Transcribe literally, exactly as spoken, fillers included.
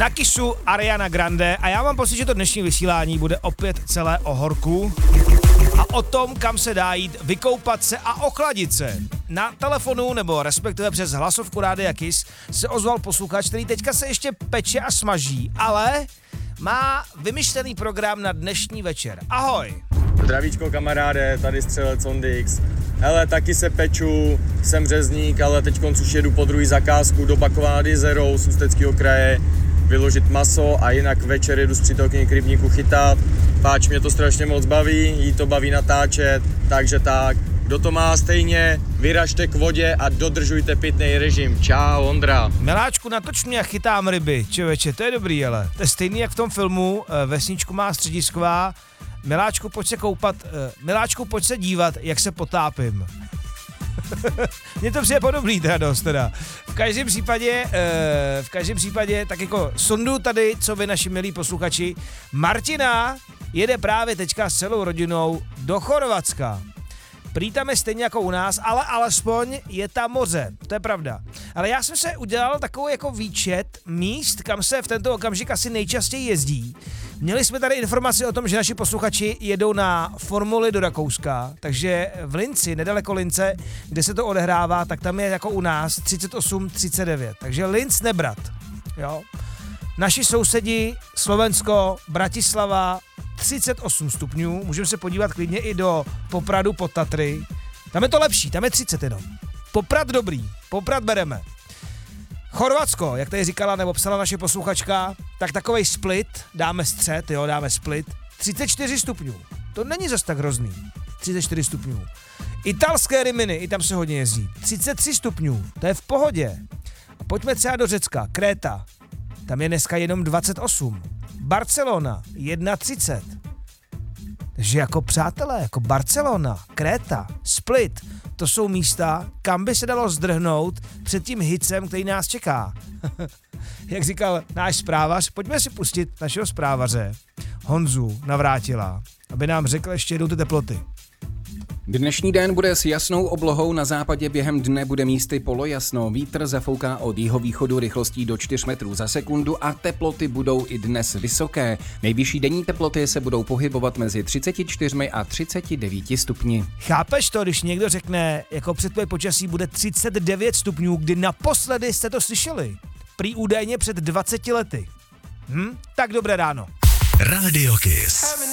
Na Kissu Ariana Grande a já mám pocit, že to dnešní vysílání bude opět celé o horku a o tom, kam se dá jít vykoupat se a ochladit se. Na telefonu, nebo respektive přes hlasovku Rádia Kiss se ozval posluchač, který teďka se ještě peče a smaží, ale má vymyšlený program na dnešní večer. Ahoj! Zdravíčko kamaráde, tady střelec Ondix. Hele, taky se peču, jsem řezník, ale teď už jedu po druhý zakázku do Bakova nad Jizerou z Ústeckého kraje vyložit maso a jinak večer jedu z přítelkyní k rybníku chytat. Páč mě to strašně moc baví, jí to baví natáčet, takže tak. Kdo to má stejně, vyražte k vodě a dodržujte pitný režim. Čau, Ondra. Miláčku, natoč mě, chytám ryby, čověče, to je dobrý, ale to je stejný jak v tom filmu Vesničku má středisková. Miláčku, pojď se koupat, Miláčku, pojď se dívat, jak se potápím. Mně to přijde podobný teda dost teda. V každém případě, v každém případě, tak jako sondu tady, co vy naši milí posluchači, Martina jede právě teďka s celou rodinou do Chorvatska. Prý tam je stejně jako u nás, ale alespoň je tam moře, to je pravda. Ale já jsem se udělal takový jako výčet míst, kam se v tento okamžik asi nejčastěji jezdí. Měli jsme tady informaci o tom, že naši posluchači jedou na formuli do Rakouska, takže v Linci, nedaleko Lince, kde se to odehrává, tak tam je jako u nás třicet osm třicet devět, takže Linc nebrat, jo. Naši sousedi, Slovensko, Bratislava, třicet osm stupňů, můžeme se podívat klidně i do Popradu pod Tatry. Tam je to lepší, tam je třicet jenom. Poprad dobrý, Poprad bereme. Chorvatsko, jak tady říkala nebo psala naše posluchačka, tak takovej Split, dáme střed, jo, dáme Split, třicet čtyři stupňů. To není zas tak hrozný, třicet čtyři stupňů. Italské Rimini, i tam se hodně jezdí, třicet tři stupňů, to je v pohodě. A pojďme třeba do Řecka, Kréta, tam je dneska jenom dvacet osm. Barcelona, třicet jedna. Takže jako přátelé, jako Barcelona, Kréta, Split, to jsou místa, kam by se dalo zdrhnout před tím hicem, který nás čeká. Jak říkal náš zprávař, pojďme si pustit našeho zprávaře, Honzu Navrátila, aby nám řekl ještě jednou ty teploty. Dnešní den bude s jasnou oblohou, na západě během dne bude místy polojasno, vítr zafouká od jihovýchodu rychlostí do čtyři metrů za sekundu a teploty budou i dnes vysoké. Nejvyšší denní teploty se budou pohybovat mezi třicet čtyři a třicet devět stupni. Chápeš to, když někdo řekne, jako před tvoje počasí bude třicet devět stupňů, kdy naposledy jste to slyšeli? Prý údajně před dvaceti lety. Hm? Tak dobré ráno. Radio Kiss.